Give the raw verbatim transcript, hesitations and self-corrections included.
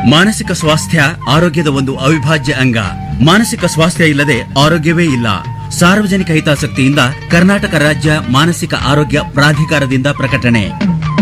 ಮಾನಸಿಕ ಸ್ವಾಸ್ಥ್ಯ ಆರೋಗ್ಯದ ಒಂದು ಅವಿಭಾಜ್ಯ ಅಂಗ. ಮಾನಸಿಕ ಸ್ವಾಸ್ಥ್ಯ ಇಲ್ಲದೆ ಆರೋಗ್ಯವೇ ಇಲ್ಲ. ಸಾರ್ವಜನಿಕ ಹಿತಾಸಕ್ತಿಯಿಂದ ಕರ್ನಾಟಕ ರಾಜ್ಯ ಮಾನಸಿಕ ಆರೋಗ್ಯ ಪ್ರಾಧಿಕಾರದಿಂದ ಪ್ರಕಟಣೆ.